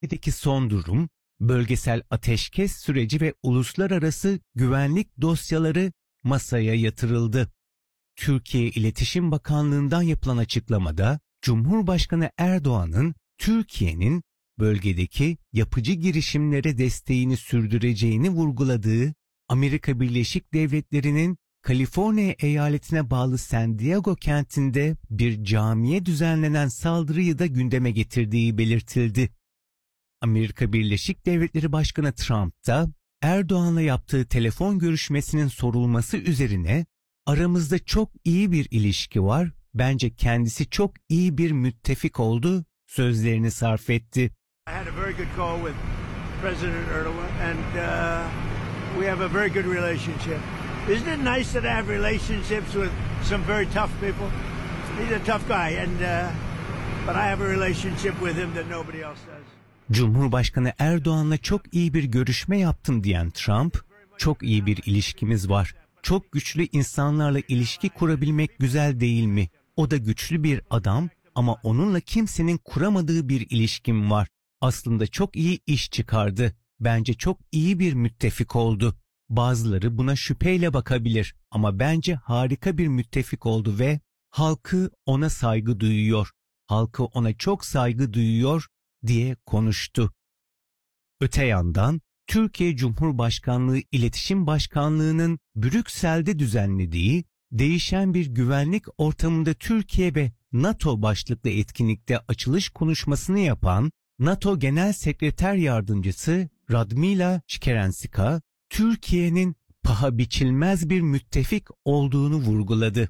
Suriye'deki son durum, bölgesel ateşkes süreci ve uluslararası güvenlik dosyaları masaya yatırıldı. Türkiye İletişim Bakanlığı'ndan yapılan açıklamada, Cumhurbaşkanı Erdoğan'ın Türkiye'nin bölgedeki yapıcı girişimlere desteğini sürdüreceğini vurguladığı, Amerika Birleşik Devletleri'nin Kaliforniya eyaletine bağlı San Diego kentinde bir camiye düzenlenen saldırıyı da gündeme getirdiği belirtildi. Amerika Birleşik Devletleri Başkanı Trump da Erdoğan'la yaptığı telefon görüşmesinin sorulması üzerine aramızda çok iyi bir ilişki var, bence kendisi çok iyi bir müttefik oldu sözlerini sarf etti. I had a very good call with President Erdogan and we have a very good relationship. Isn't it nice that I have relationships with some very tough people? He's a tough guy and but I have a relationship with him that nobody else does. Cumhurbaşkanı Erdoğan'la çok iyi bir görüşme yaptım diyen Trump, çok iyi bir ilişkimiz var. Çok güçlü insanlarla ilişki kurabilmek güzel değil mi? O da güçlü bir adam ama onunla kimsenin kuramadığı bir ilişkim var. Aslında çok iyi iş çıkardı. Bence çok iyi bir müttefik oldu. Bazıları buna şüpheyle bakabilir ama bence harika bir müttefik oldu ve halkı ona saygı duyuyor. Halkı ona çok saygı duyuyor diye konuştu. Öte yandan Türkiye Cumhurbaşkanlığı İletişim Başkanlığı'nın Brüksel'de düzenlediği değişen bir güvenlik ortamında Türkiye ve NATO başlıklı etkinlikte açılış konuşmasını yapan NATO Genel Sekreter Yardımcısı Radmila Shkerenska, Türkiye'nin paha biçilmez bir müttefik olduğunu vurguladı.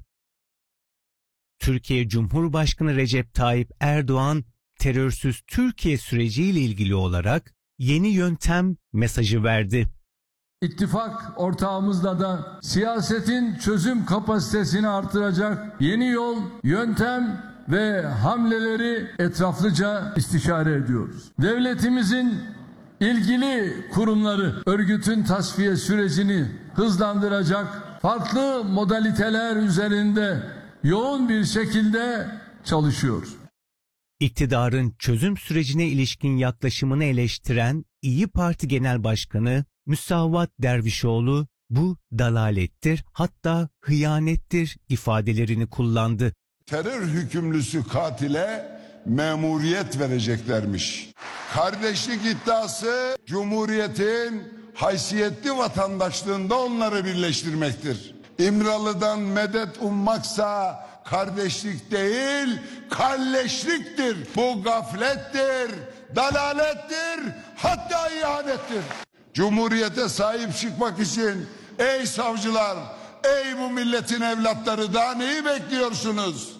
Türkiye Cumhurbaşkanı Recep Tayyip Erdoğan, terörsüz Türkiye süreciyle ilgili olarak yeni yöntem mesajı verdi. İttifak ortağımızla da siyasetin çözüm kapasitesini artıracak yeni yol, yöntem ve hamleleri etraflıca istişare ediyoruz. Devletimizin ilgili kurumları örgütün tasfiye sürecini hızlandıracak farklı modaliteler üzerinde yoğun bir şekilde çalışıyor. İktidarın çözüm sürecine ilişkin yaklaşımını eleştiren İYİ Parti Genel Başkanı Müsavat Dervişoğlu, bu dalalettir, hatta hıyanettir ifadelerini kullandı. Terör hükümlüsü katile memuriyet vereceklermiş. Kardeşlik iddiası Cumhuriyet'in haysiyetli vatandaşlığında onları birleştirmektir. İmralı'dan medet ummaksa kardeşlik değil, kalleşliktir. Bu gaflettir, dalalettir, hatta ihanettir. Cumhuriyete sahip çıkmak için ey savcılar, ey bu milletin evlatları, daha neyi bekliyorsunuz?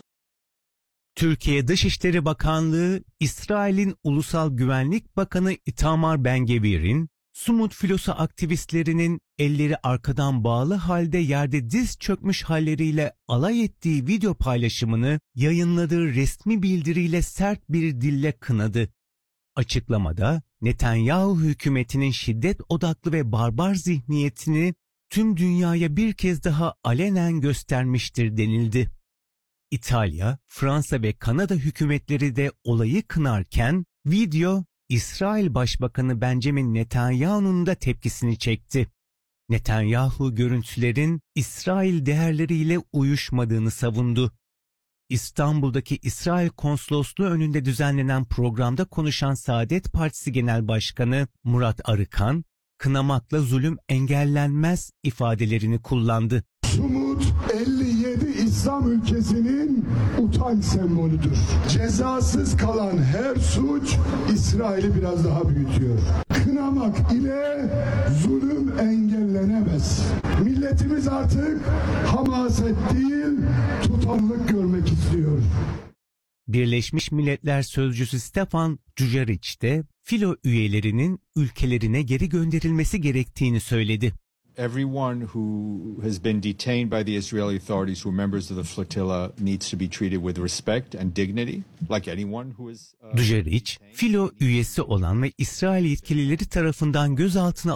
Türkiye Dışişleri Bakanlığı, İsrail'in Ulusal Güvenlik Bakanı Itamar Ben-Gvir'in, Sumut filosu aktivistlerinin elleri arkadan bağlı halde yerde diz çökmüş halleriyle alay ettiği video paylaşımını yayınladığı resmi bildiriyle sert bir dille kınadı. Açıklamada Netanyahu hükümetinin şiddet odaklı ve barbar zihniyetini tüm dünyaya bir kez daha alenen göstermiştir denildi. İtalya, Fransa ve Kanada hükümetleri de olayı kınarken video İsrail Başbakanı Benjamin Netanyahu'nun da tepkisini çekti. Netanyahu görüntülerin İsrail değerleriyle uyuşmadığını savundu. İstanbul'daki İsrail Konsolosluğu önünde düzenlenen programda konuşan Saadet Partisi Genel Başkanı Murat Arıkan, kınamakla zulüm engellenmez ifadelerini kullandı. Sumut 57 İslam ülkesinin utanç sembolüdür. Cezasız kalan her suç İsrail'i biraz daha büyütüyor. Kınamak ile zulüm engellenemez. Milletimiz artık hamaset değil, tutarlılık görmek istiyor. Birleşmiş Milletler Sözcüsü Stefan Dujarric de filo üyelerinin ülkelerine geri gönderilmesi gerektiğini söyledi. Everyone who has been detained by the Israeli authorities who are members of the flotilla needs to be treated with respect and dignity, like anyone who is. Dujarric, filo üyesi olan ve İsrail yetkilileri tarafından gözaltına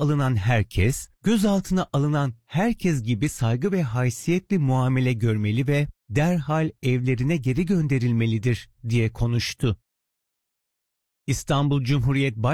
alınan herkes gibi saygı ve haysiyetli muamele görmeli ve derhal evlerine geri gönderilmelidir diye konuştu. İstanbul Cumhuriyet